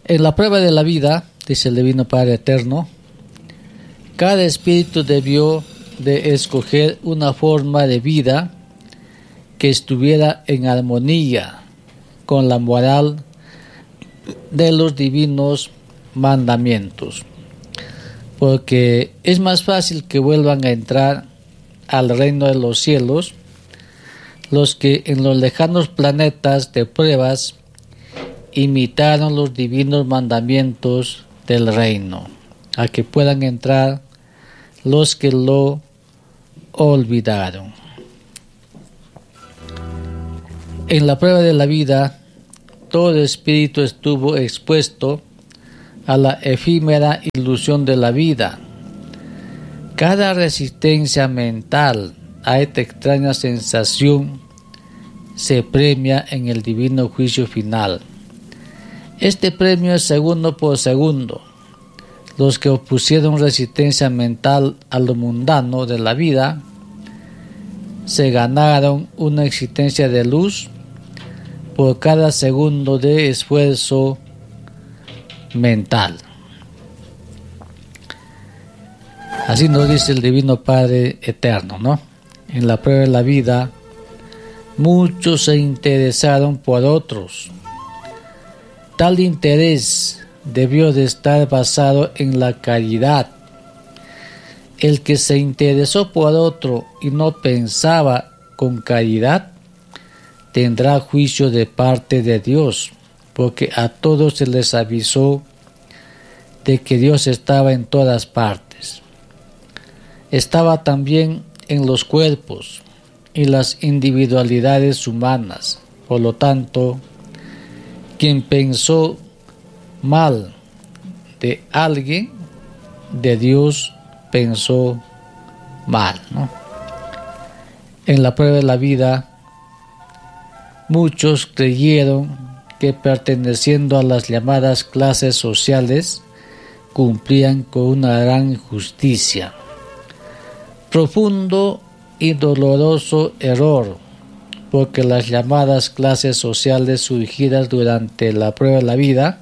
En la prueba de la vida, dice el Divino Padre Eterno, cada espíritu debió de escoger una forma de vida que estuviera en armonía con la moral de los divinos mandamientos, porque es más fácil que vuelvan a entrar al reino de los cielos los que en los lejanos planetas de pruebas imitaron los divinos mandamientos del reino, a que puedan entrar los que lo olvidaron. En la prueba de la vida, todo espíritu estuvo expuesto a la efímera ilusión de la vida. Cada resistencia mental a esta extraña sensación se premia en el divino juicio final. Este premio es segundo por segundo. Los que opusieron resistencia mental a lo mundano de la vida se ganaron una existencia de luz por cada segundo de esfuerzo mental. Así nos dice el Divino Padre Eterno, ¿no? En la prueba de la vida, muchos se interesaron por otros. Tal interés debió de estar basado en la caridad. El que se interesó por otro y no pensaba con caridad, tendrá juicio de parte de Dios, porque a todos se les avisó de que Dios estaba en todas partes. Estaba también en los cuerpos y las individualidades humanas. Por lo tanto, quien pensó mal de alguien, de Dios pensó mal, ¿no? En la prueba de la vida, muchos creyeron que perteneciendo a las llamadas clases sociales, cumplían con una gran justicia. Profundo y doloroso error, porque las llamadas clases sociales surgidas durante la prueba de la vida,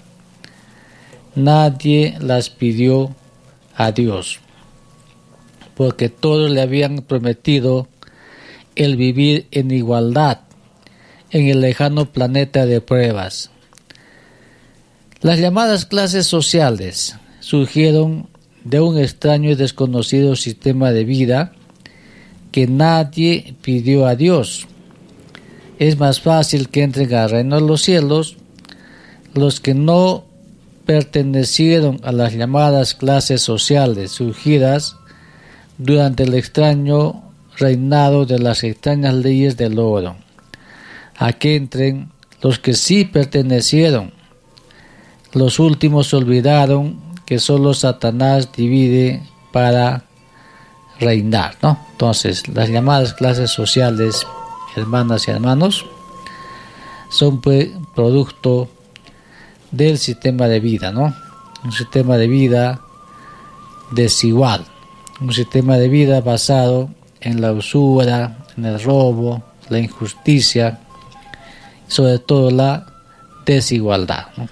nadie las pidió a Dios, porque todos le habían prometido el vivir en igualdad en el lejano planeta de pruebas. Las llamadas clases sociales surgieron de un extraño y desconocido sistema de vida que nadie pidió a Dios. Es más fácil que entren al reino de los cielos los que no pertenecieron a las llamadas clases sociales surgidas durante el extraño reinado de las extrañas leyes del oro, a que entren los que sí pertenecieron. Los últimos olvidaron que solo Satanás divide para reinar, ¿no? Entonces, las llamadas clases sociales, hermanas y hermanos, son pues producto del sistema de vida, ¿no? Un sistema de vida desigual, un sistema de vida basado en la usura, en el robo, la injusticia, sobre todo la desigualdad, ¿no?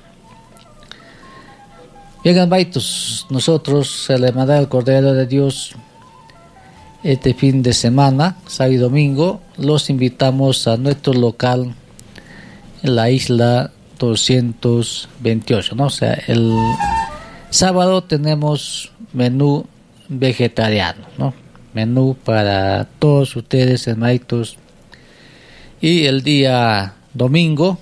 Bien, hermanitos, nosotros, la Hermandad del Cordero de Dios, este fin de semana, sábado y domingo, los invitamos a nuestro local en la isla 228, ¿no? O sea, el sábado tenemos menú vegetariano, ¿no? Menú para todos ustedes, hermanitos. Y el día domingo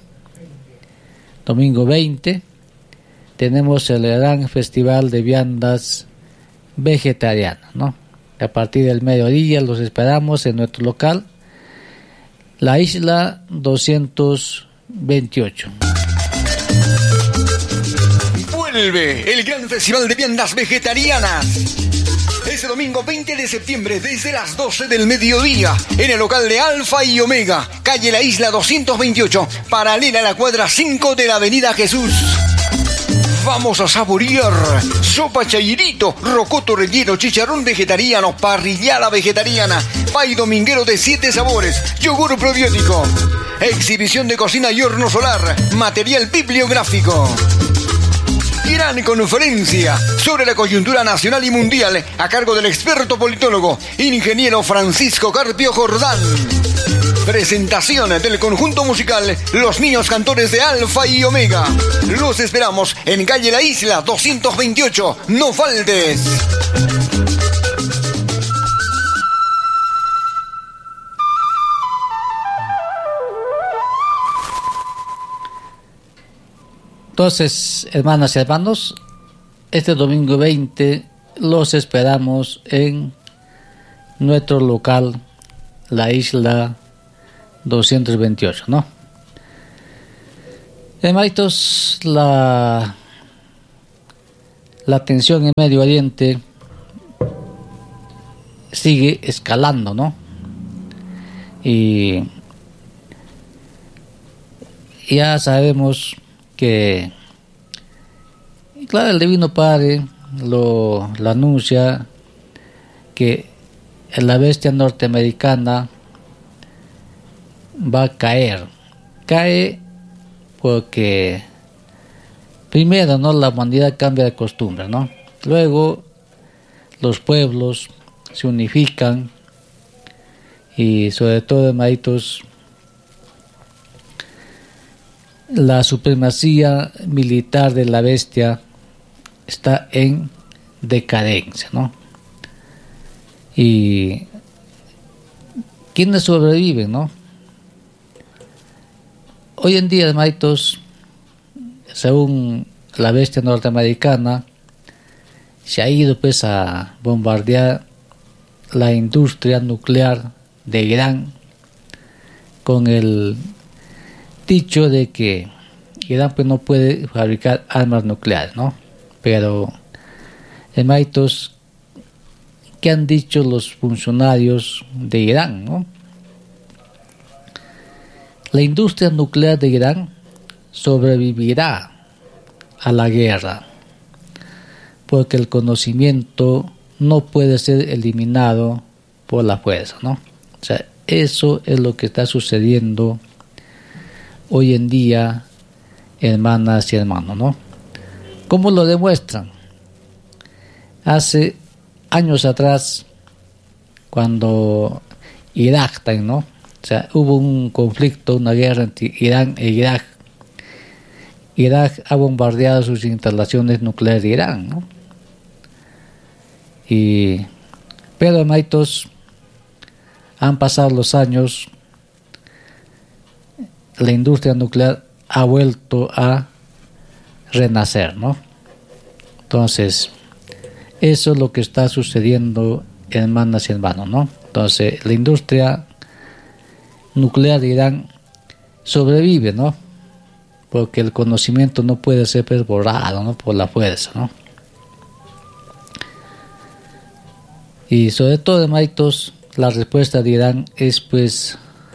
20, tenemos el gran festival de viandas vegetarianas, ¿no? A partir del mediodía los esperamos en nuestro local, la isla 228. Vuelve el gran festival de viandas vegetarianas. Este domingo 20 de septiembre desde las 12 del mediodía en el local de Alfa y Omega, calle La Isla 228, paralela a la cuadra 5 de la Avenida Jesús. Vamos a saborear sopa chayirito, rocoto relleno, chicharrón vegetariano, parrillada vegetariana, pay dominguero de 7 sabores, yogur probiótico, exhibición de cocina y horno solar, material bibliográfico. gran conferencia sobre la coyuntura nacional y mundial a cargo del experto politólogo, ingeniero Francisco Carpio Jordán. Presentación del conjunto musical Los Niños Cantores de Alfa y Omega. Los esperamos en calle La Isla 228. No faltes. Entonces, hermanas y hermanos, este domingo 20 los esperamos en nuestro local, La Isla 228, ¿no? Hermanitos, la tensión en Medio Oriente sigue escalando, ¿no? Y ya sabemos que, claro, el Divino Padre lo anuncia, que la bestia norteamericana va a caer. Cae porque primero, ¿no?, la humanidad cambia de costumbre, ¿no? Luego los pueblos se unifican y sobre todo, hermanitos, la supremacía militar de la bestia está en decadencia, ¿no? Y ¿quiénes sobreviven, no? Hoy en día, hermanitos, según la bestia norteamericana, se ha ido pues a bombardear la industria nuclear de Irán con el dicho de que Irán pues no puede fabricar armas nucleares, ¿no? Pero, hermanitos, ¿qué han dicho los funcionarios de Irán, no? La industria nuclear de Irán sobrevivirá a la guerra, porque el conocimiento no puede ser eliminado por la fuerza, ¿no? O sea, eso es lo que está sucediendo hoy en día, hermanas y hermanos, ¿no? ¿Cómo lo demuestran? Hace años atrás, cuando Irak, ¿no?, o sea, hubo un conflicto, una guerra entre Irán e Irak. Irak ha bombardeado sus instalaciones nucleares de Irán, ¿no? Pero, hermanitos, han pasado los años, la industria nuclear ha vuelto a renacer, ¿no? Entonces, eso es lo que está sucediendo, hermanas y hermanos, ¿no? Entonces, la industria nuclear de Irán sobrevive, ¿no? Porque el conocimiento no puede ser borrado, ¿no?, por la fuerza, ¿no? Y sobre todo, hermanitos, la respuesta de Irán es pues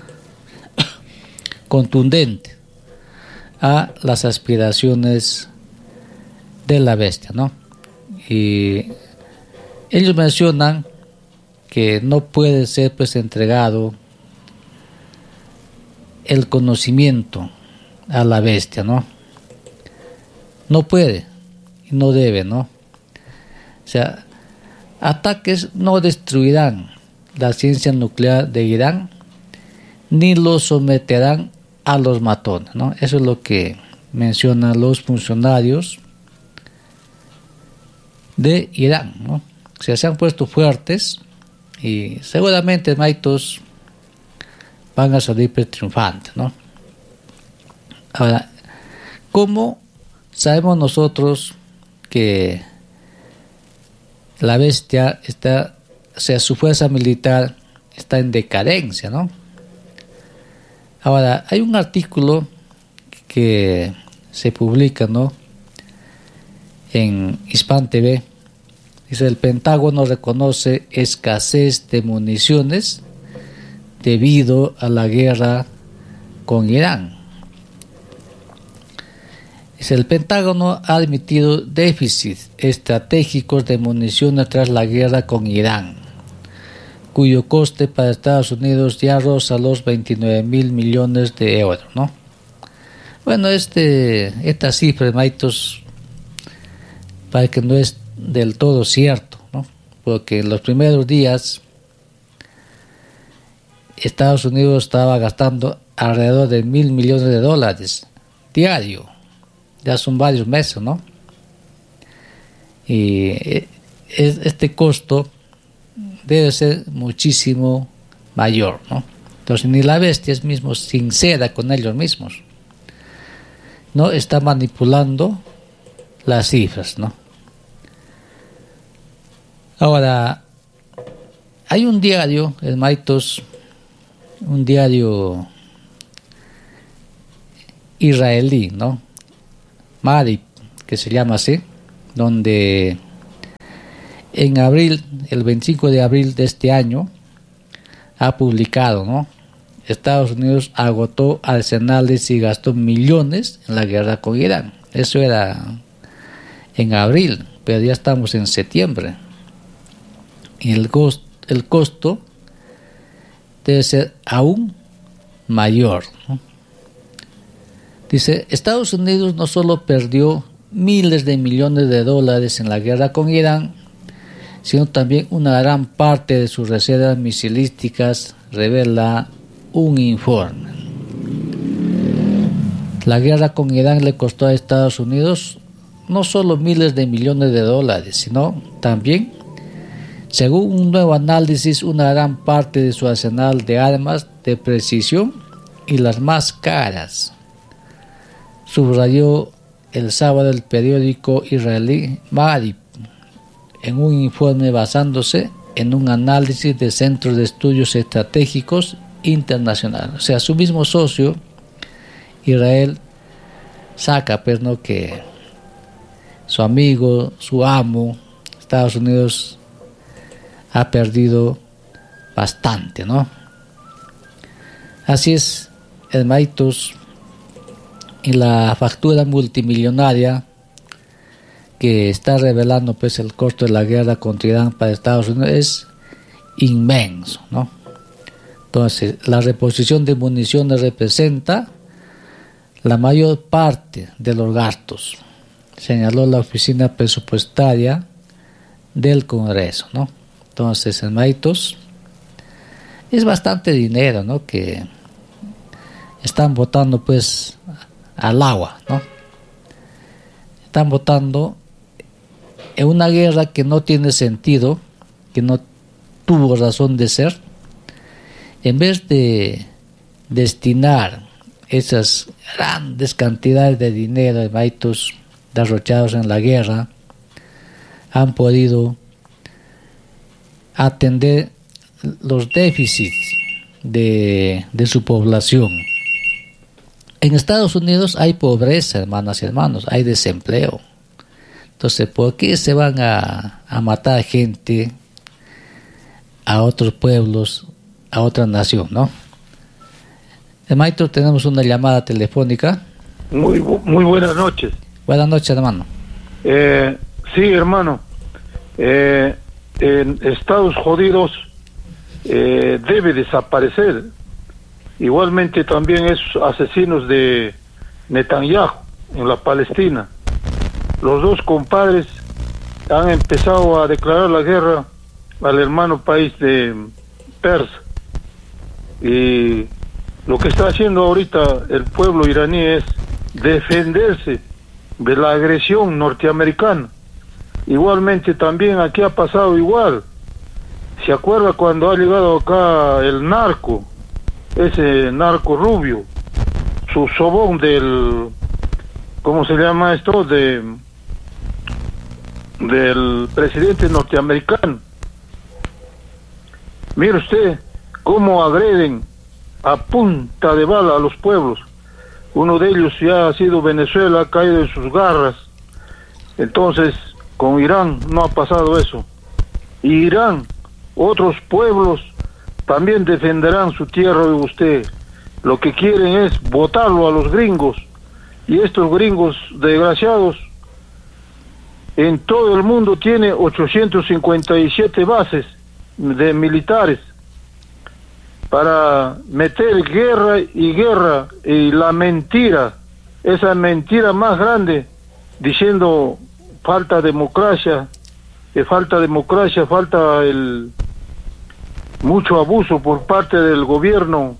contundente a las aspiraciones de la bestia, ¿no? Y ellos mencionan que no puede ser pues entregado el conocimiento a la bestia, ¿no? No puede y no debe, ¿no? O sea, ataques no destruirán la ciencia nuclear de Irán ni lo someterán a los matones, ¿no? Eso es lo que mencionan los funcionarios de Irán, ¿no? O sea, se han puesto fuertes y seguramente, hermanitos, van a salir triunfantes, ¿no? Ahora, ¿cómo sabemos nosotros que la bestia está, o sea, su fuerza militar está en decadencia, ¿no? Ahora, hay un artículo que se publica, ¿no?, en Hispan TV. Dice: el Pentágono reconoce escasez de municiones debido a la guerra con Irán. Dice: el Pentágono ha admitido déficits estratégicos de municiones tras la guerra con Irán, cuyo coste para Estados Unidos ya roza los 29.000 millones de euros, ¿no? Bueno, esta cifra, hermanitos, para que no es del todo cierto, ¿no? Porque en los primeros días Estados Unidos estaba gastando alrededor de $1.000 millones diario. Ya son varios meses, ¿no? Y este costo debe ser muchísimo mayor, ¿no? Entonces ni la bestia es mismo sincera con ellos mismos, no está manipulando las cifras, ¿no? Ahora hay un diario, hermanitos, un diario israelí, ¿no? Marib, que se llama así, donde en abril, el 25 de abril de este año, ha publicado, ¿no? Estados Unidos agotó arsenales y gastó millones en la guerra con Irán. Eso era en abril, pero ya estamos en septiembre. Y el costo debe ser aún mayor, ¿no? Dice, Estados Unidos no solo perdió miles de millones de dólares en la guerra con Irán, sino también una gran parte de sus reservas misilísticas, revela un informe. La guerra con Irán le costó a Estados Unidos no solo miles de millones de dólares, sino también, según un nuevo análisis, una gran parte de su arsenal de armas de precisión y las más caras, subrayó el sábado el periódico israelí Marib en un informe basándose en un análisis de centros de estudios estratégicos internacionales. O sea, su mismo socio, Israel, saca, pues, ¿no?, que su amigo, su amo, Estados Unidos, ha perdido bastante, ¿no? Así es, hermanitos, y la factura multimillonaria que está revelando, pues, el costo de la guerra contra Irán para Estados Unidos es inmenso, ¿no? Entonces, la reposición de municiones representa la mayor parte de los gastos, señaló la oficina presupuestaria del Congreso, ¿no? Entonces, hermanitos, es bastante dinero, ¿no?, que están botando, pues, al agua, ¿no? Están botando en una guerra que no tiene sentido, que no tuvo razón de ser. En vez de destinar esas grandes cantidades de dinero, hermanitos, derrochados en la guerra, han podido atender los déficits de su población. En Estados Unidos hay pobreza, hermanas y hermanos, hay desempleo. Entonces, ¿por qué se van a matar gente a otros pueblos, a otra nación, no? Hermanito, tenemos una llamada telefónica. Muy buenas noches. Buenas noches, hermano. Sí, hermano. En Estados Jodidos debe desaparecer. Igualmente también esos asesinos de Netanyahu en la Palestina. Los dos compadres han empezado a declarar la guerra al hermano país de Persia. Y lo que está haciendo ahorita el pueblo iraní es defenderse de la agresión norteamericana. Igualmente también aquí ha pasado igual. ¿Se acuerda cuando ha llegado acá el narco? Ese narco rubio, su sobón del, ¿cómo se llama esto? Del presidente norteamericano. Mire usted cómo agreden a punta de bala a los pueblos. Uno de ellos ya ha sido Venezuela, ha caído en sus garras. Entonces, con Irán no ha pasado eso. Irán, otros pueblos también defenderán su tierra de usted. Lo que quieren es botarlo a los gringos. Y estos gringos desgraciados en todo el mundo tiene 857 bases de militares para meter guerra y la mentira, esa mentira más grande, diciendo falta democracia, falta mucho abuso por parte del gobierno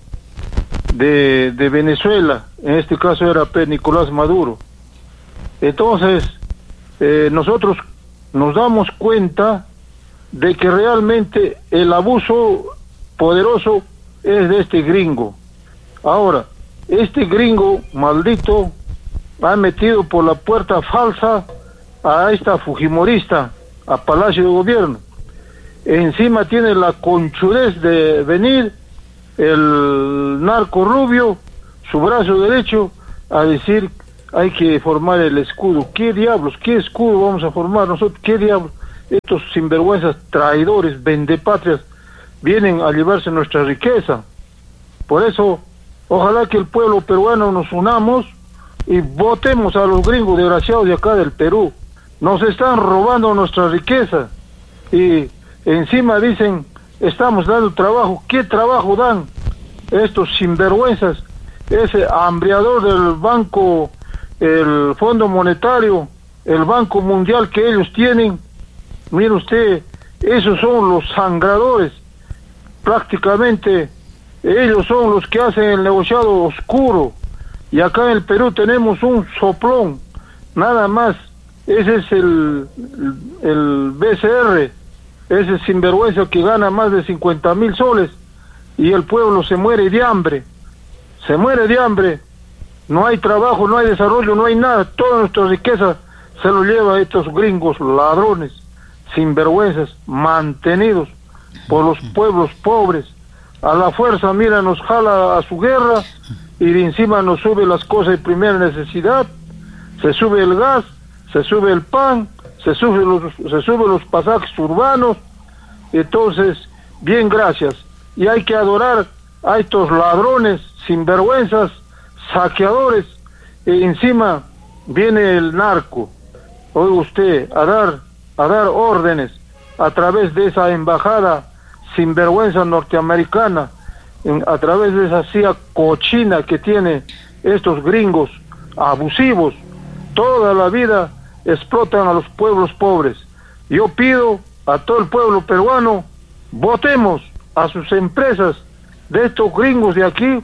de Venezuela, en este caso era Nicolás Maduro. Entonces, nosotros nos damos cuenta de que realmente el abuso poderoso es de este gringo. Ahora, este gringo maldito ha metido por la puerta falsa a esta fujimorista a Palacio de Gobierno. Encima tiene la conchudez de venir el narco Rubio, su brazo derecho, a decir hay que formar el escudo. ¿Qué diablos? ¿Qué escudo vamos a formar nosotros? ¿Qué diablos? Estos sinvergüenzas, traidores, vendepatrias, vienen a llevarse nuestra riqueza. Por eso, ojalá que el pueblo peruano nos unamos y votemos a los gringos desgraciados de acá del Perú. Nos están robando nuestra riqueza y encima dicen estamos dando trabajo. ¿Qué trabajo dan estos sinvergüenzas? Ese hambreador del banco, el Fondo Monetario, el Banco Mundial que ellos tienen, mire usted, esos son los sangradores. Prácticamente ellos son los que hacen el negociado oscuro. Y acá en el Perú tenemos un soplón, nada más. Ese es el BCR, ese sinvergüenza que gana más de 50,000 soles y el pueblo se muere de hambre. Se muere de hambre, no hay trabajo, no hay desarrollo, no hay nada. Toda nuestra riqueza se lo lleva a estos gringos ladrones, sinvergüenzas, mantenidos por los pueblos pobres. A la fuerza, mira, nos jala a su guerra y de encima nos sube las cosas de primera necesidad. Se sube el gas, se sube el pan, se sube los pasajes urbanos. Entonces, bien, gracias. Y hay que adorar a estos ladrones, sinvergüenzas, saqueadores. E encima viene el narco, oiga usted, a dar órdenes a través de esa embajada sinvergüenza norteamericana, a través de esa CIA cochina que tiene estos gringos abusivos. Toda la vida explotan a los pueblos pobres. Yo pido a todo el pueblo peruano, votemos a sus empresas de estos gringos de aquí.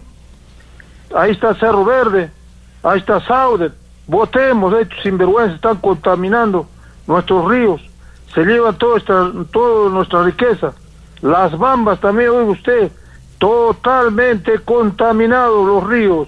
Ahí está Cerro Verde, ahí está Sauder. Votemos, estos sinvergüenzas están contaminando nuestros ríos, se llevan toda nuestra riqueza. Las Bambas también, oiga usted, totalmente contaminados los ríos.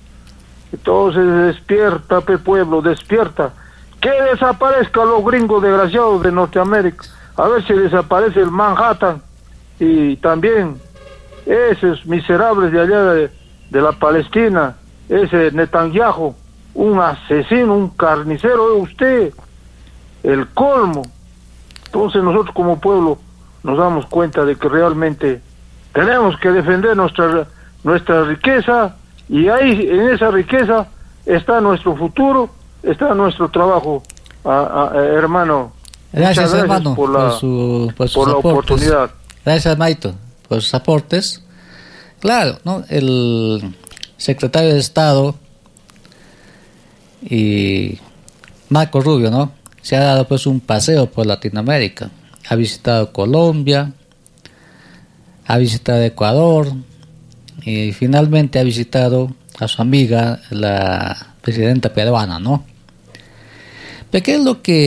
Entonces despierta, pueblo, despierta. Que desaparezcan los gringos desgraciados de Norteamérica. A ver si desaparece el Manhattan y también esos miserables de allá de la Palestina, ese Netanyahu, un asesino, un carnicero, oiga usted, el colmo. Entonces nosotros como pueblo nos damos cuenta de que realmente tenemos que defender nuestra riqueza, y ahí en esa riqueza está nuestro futuro, está nuestro trabajo, hermano. Gracias, Gracias hermano, por la oportunidad. Gracias, Maito, por sus aportes. Claro, ¿no? El secretario de Estado y Marco Rubio, ¿no?, se ha dado pues un paseo por Latinoamérica. Ha visitado Colombia, ha visitado Ecuador y finalmente ha visitado a su amiga, la presidenta peruana, ¿no? Pero ¿qué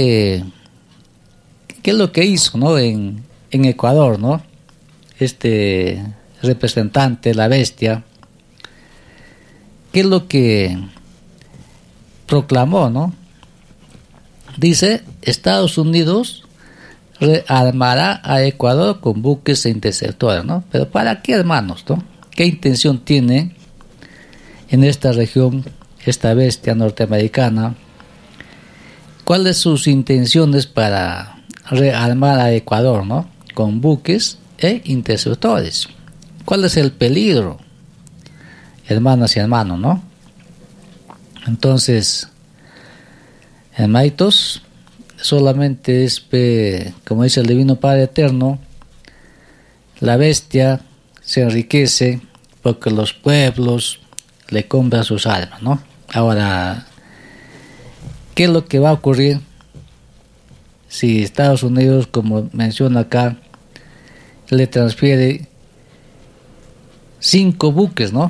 es lo que hizo, ¿no?, en Ecuador, ¿no? Este representante, la bestia, ¿qué es lo que proclamó, ¿no? Dice, Estados Unidos rearmará a Ecuador con buques e interceptores, ¿no? Pero ¿para qué, hermanos, no? ¿Qué intención tiene en esta región esta bestia norteamericana? ¿Cuáles son sus intenciones para rearmar a Ecuador, ¿no?, con buques e interceptores? ¿Cuál es el peligro, hermanas y hermanos, no? Entonces, hermanitos, solamente es, como dice el Divino Padre Eterno, la bestia se enriquece porque los pueblos le compran sus almas, ¿no? Ahora, ¿qué es lo que va a ocurrir si Estados Unidos, como menciona acá, le transfiere 5 buques, ¿no?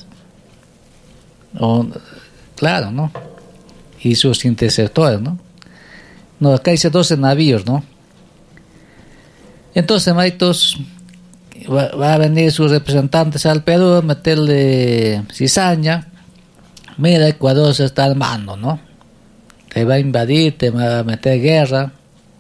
Claro, ¿no? Y sus interceptores, ¿no? No, acá dice 12 navíos, ¿no? Entonces, maitos, va a venir sus representantes al Perú a meterle cizaña. Mira, Ecuador se está armando, ¿no? Te va a invadir, te va a meter guerra.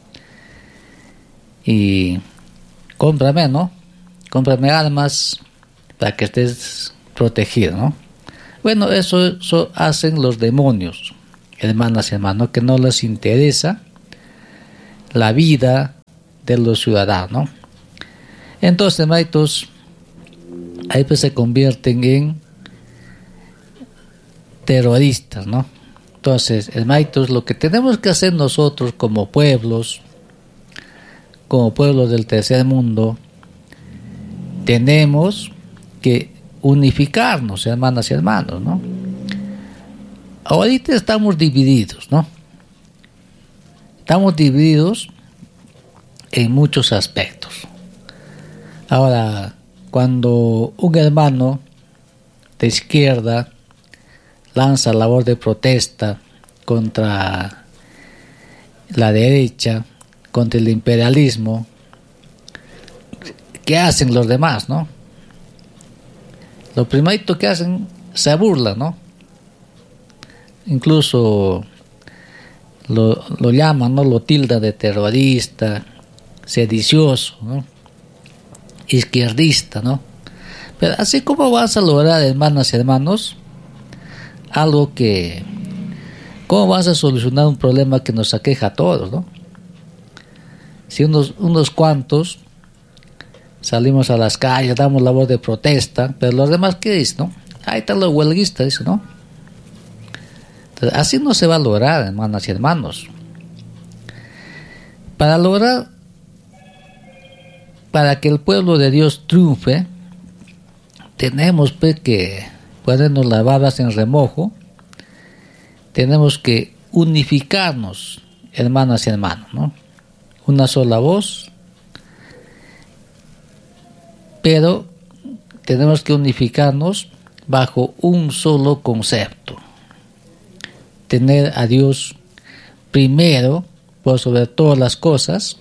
Y cómprame, ¿no? Cómprame armas para que estés protegido, ¿no? Bueno, eso hacen los demonios, hermanas y hermanos, que no les interesa la vida de los ciudadanos, ¿no? Entonces, maitos, ahí pues se convierten en terroristas, ¿no? Entonces, maitos, lo que tenemos que hacer nosotros como pueblos del tercer mundo, tenemos que unificarnos, hermanas y hermanos, ¿no? Ahorita estamos divididos, ¿no? Estamos divididos en muchos aspectos. Ahora, cuando un hermano de izquierda lanza la voz de protesta contra la derecha, contra el imperialismo, ¿qué hacen los demás, no? Lo primerito que hacen, se burlan, ¿no? Incluso lo llaman, ¿no? Lo tildan de terrorista, sedicioso, ¿no? Izquierdista, ¿no? Pero así como vas a lograr, hermanas y hermanos, algo que... ¿Cómo vas a solucionar un problema que nos aqueja a todos, ¿no? Si unos cuantos salimos a las calles, damos la voz de protesta, pero los demás, ¿qué dicen, no? Ahí están los huelguistas, dicen, ¿no? Entonces, así no se va a lograr, hermanas y hermanos. Para que el pueblo de Dios triunfe, tenemos que ponernos las barbas en remojo, tenemos que unificarnos, hermanas y hermanos, ¿no? Una sola voz, pero tenemos que unificarnos bajo un solo concepto. Tener a Dios primero, por sobre todas las cosas,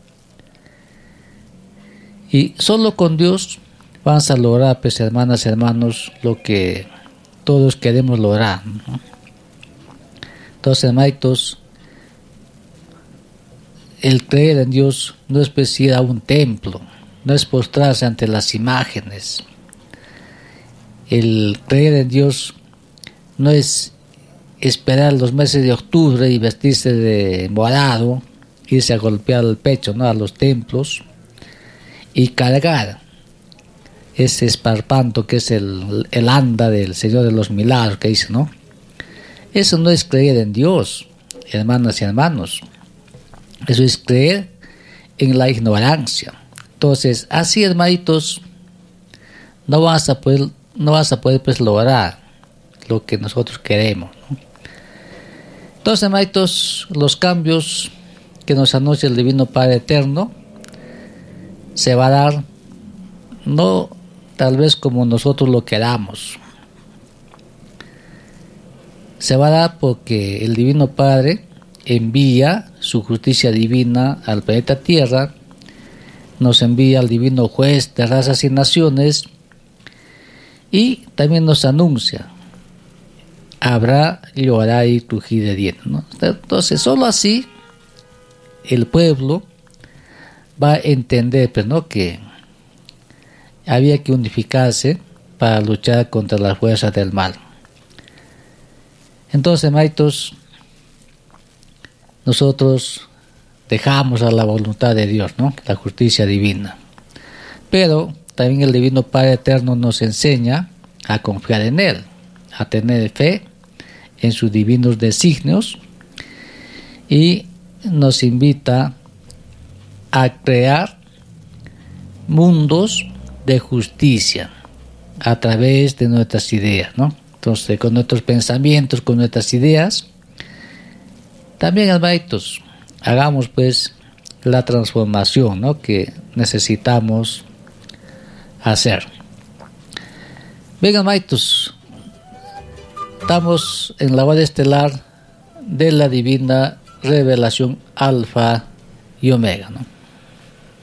y solo con Dios vamos a lograr, pues, hermanas y hermanos, lo que todos queremos lograr, ¿no? Entonces, hermanitos, el creer en Dios no es pues ir a un templo, no es postrarse ante las imágenes. El creer en Dios no es esperar los meses de octubre y vestirse de morado, irse a golpear el pecho, ¿no?, a los templos y cargar ese esparpanto que es el anda del Señor de los Milagros, que dice, ¿no? Eso no es creer en Dios, hermanas y hermanos. Eso es creer en la ignorancia. Entonces, así, hermanitos, no vas a poder pues lograr lo que nosotros queremos, ¿no? Entonces, hermanitos, los cambios que nos anuncia el Divino Padre Eterno se va a dar, no tal vez como nosotros lo queramos. Se va a dar porque el Divino Padre envía su justicia divina al planeta Tierra, nos envía al divino juez de razas y naciones, y también nos anuncia: habrá, llorará y crujir de dientes, ¿no? Entonces, solo así el pueblo va a entender, pues, ¿no?, que había que unificarse para luchar contra las fuerzas del mal. Entonces, hermanitos, nosotros dejamos a la voluntad de Dios, ¿no?, la justicia divina. Pero también el Divino Padre Eterno nos enseña a confiar en Él, a tener fe en sus divinos designios, y nos invita a crear mundos de justicia a través de nuestras ideas, ¿no? Entonces, con nuestros pensamientos, con nuestras ideas, también, hermanitos, hagamos pues la transformación, ¿no?, que necesitamos hacer. Vengan, maitos, estamos en la hora estelar de la divina revelación Alfa y Omega, ¿no?